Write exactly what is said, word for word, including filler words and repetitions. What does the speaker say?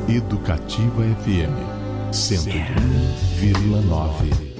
Educativa F M cento e um vírgula nove.